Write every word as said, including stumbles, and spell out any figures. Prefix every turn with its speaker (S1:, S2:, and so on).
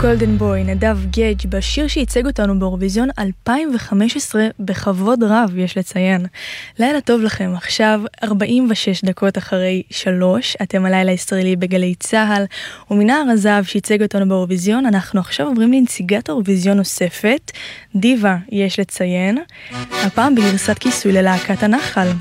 S1: גולדן בוי, נדב גייג' בשיר שייצג אותנו באירוויזיון אלפיים וחמש עשרה בכבוד רב, יש לציין. לילה טוב לכם, עכשיו ארבעים ושש דקות אחרי שלוש, אתם הלילה הישראלי בגלי צהל, ומנהר הזהב שייצג אותנו באירוויזיון, אנחנו עכשיו עוברים לנציגת אירוויזיון נוספת, דיווה, יש לציין, הפעם בגרסת כיסוי ללהקת הנחל.